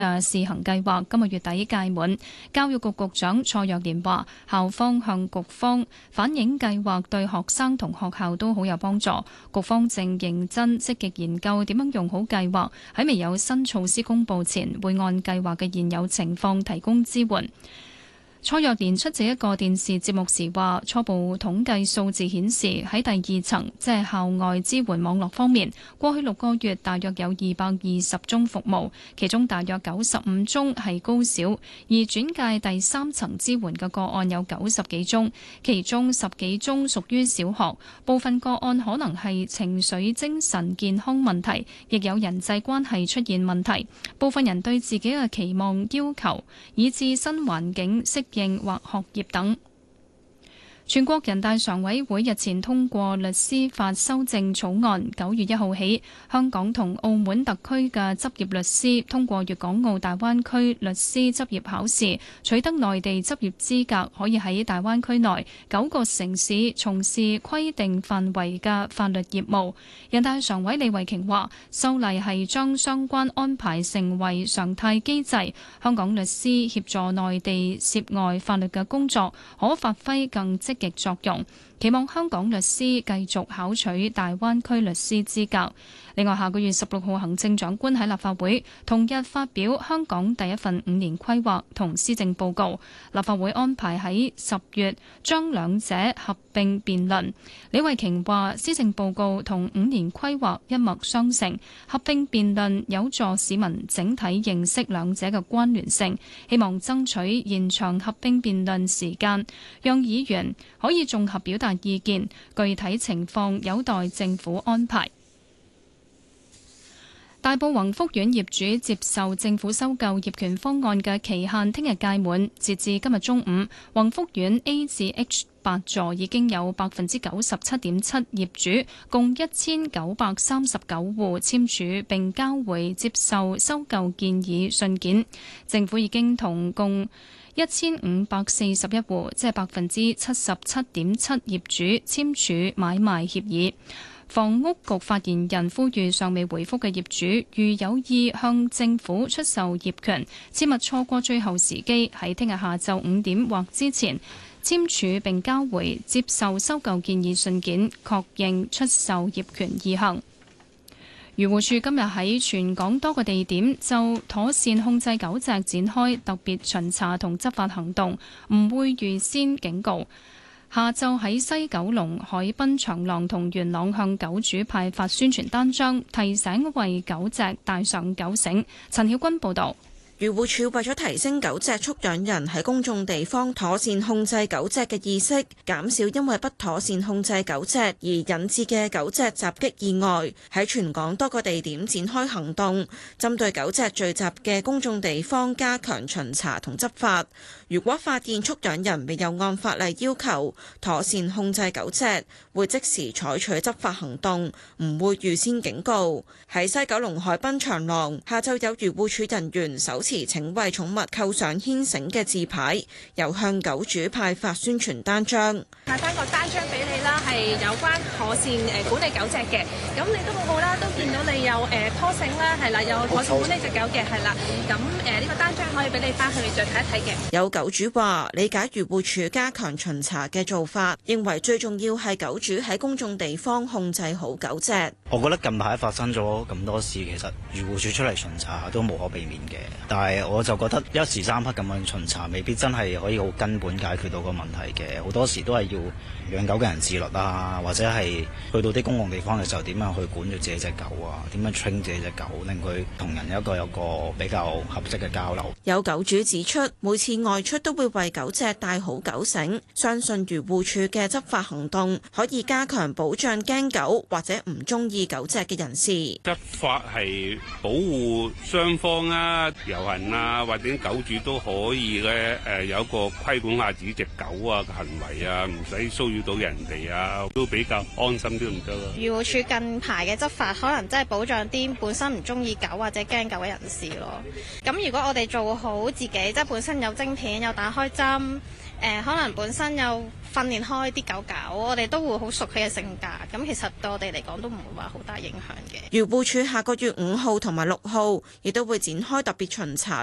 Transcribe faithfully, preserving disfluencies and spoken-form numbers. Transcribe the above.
嘅試行計劃今個月底屆滿，教育局局長蔡若蓮話：校方向局方反映計劃對學生同學校都好有幫助，局方正認真積極研究點樣用好計劃，喺未有新措施公佈前，會按計劃嘅現有情況提供支援。蔡若蓮出席一個電視節目時話，初步統計數字顯示喺第二層，即係校外支援網絡方面，過去六個月大約有二百二十宗服務，其中大約九十五宗係高小，而轉介第三層支援嘅個案有九十幾宗，其中十幾宗屬於小學，部分個案可能係情緒精神健康問題，亦有人際關係出現問題，部分人對自己嘅期望要求，以致新環境適應或學業等。全國人大常委會日前通過律師法修正草案，九月一號起，香港同澳門特區嘅執業律師通過粵港澳大灣區律師執業考試，取得內地執業資格，可以喺大灣區內九個城市從事規定範圍嘅法律業務。人大常委李慧瓊話，修例係將相關安排成為常態機制，香港律師協助內地涉外法律嘅工作，可發揮更積極作用，期望香港律師繼續考取大灣區律師資格。另外，下個月十六號，行政長官喺立法會同日發表香港第一份五年規劃同施政報告，立法會安排喺十月將兩者合併辯論。李慧瓊話，施政報告同五年規劃一脈相承，合併辯論有助市民整體認識兩者嘅關聯性，希望爭取延長合併辯論時間，讓議員可以綜合表達意見，具體情況有待政府安排。大埔宏福苑業主接受政府收購業權方案嘅期限聽日屆滿，截至今日中午，宏福苑 A 至 H 八座已經有百分之九十七點七業主，共一千九百三十九戶簽署並交回接受收購建議信件。政府已經同共一千五百四十一戶，即係百分之七十七點七業主簽署買賣協議。房屋局發言人呼籲尚未回覆嘅業主，如有意向政府出售業權，切勿錯過最後時機，喺聽日下晝五點或之前簽署並交回接受收購建議信件，確認出售業權意向。漁護署今日喺全港多個地點就妥善控制狗隻展開特別巡查同執法行動，唔會預先警告。下晝喺西九龍海濱長廊同元朗向狗主派發宣傳單張，提醒為狗隻帶上狗繩。陳曉君報導。 漁護署為咗提升狗隻畜養人喺公眾地方妥善控制狗隻嘅意識，減少因為不妥善控制狗隻而引致嘅狗隻襲擊意外，喺全港多個地點展開行動，針對狗隻聚集嘅公眾地方加強巡查同執法。如果發現畜養人未有按法例要求妥善控制狗隻，會即時採取執法行動，唔會預先警告。喺西九龍海濱長廊，下晝有漁護署人員手持請為寵物扣上牽繩嘅字牌，又向狗主派發宣傳單張。 派翻個單張俾你啦，係有關妥善誒管理狗隻嘅。咁你都好好啦，都見到你有誒拖繩啦，係啦，有妥善管理隻狗嘅，係啦。咁誒呢個單張可以俾你翻去再睇一睇嘅。 有狗主話理解漁護署加強巡查嘅做法，認為最重要係狗主喺公眾地方控制好狗隻。 我覺得近排發生咗咁多事，其實漁護署出嚟巡查都無可避免嘅，但係我就覺得一時三刻咁樣巡查，未必真係可以好根本解決到個問題嘅。好多時都係要養狗嘅人自律啊，或者係去到啲公共地方嘅時候，點樣去管住自己隻狗啊？點樣 train 自己隻狗，令佢同人有一個有一個比較合適嘅交流。 有狗主指出，每次外出都會為狗隻帶好狗繩，相信漁護署嘅執法行動可以加強保障驚狗或者唔中意狗隻嘅人士。 執法係保護雙方啊，遊行啊，或者狗主都可以咧，誒有一個規管下自己隻狗啊嘅行為啊，唔使騷擾到人哋啊，都比較安心啲唔得咯。 漁護署近排嘅執法可能真係保障啲本身唔中意狗或者驚狗嘅人士咯。咁如果我哋做好自己，即係本身有晶片有打開針。誒、呃、可能本身有訓練開啲狗狗，我哋都會好熟佢嘅性格，咁其實對我哋嚟講都唔會話好大影響嘅。 漁護署下個月五號同埋六號亦都會展開特別巡查。